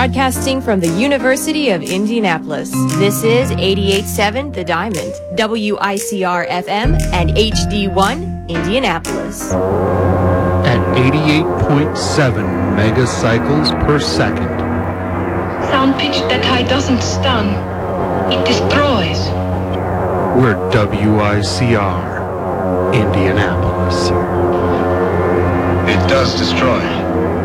Broadcasting from the University of Indianapolis, this is 88.7 The Diamond, WICR-FM, and HD1 Indianapolis. At 88.7 megacycles per second. Sound pitched that high doesn't stun. It destroys. We're WICR, Indianapolis. It does destroy.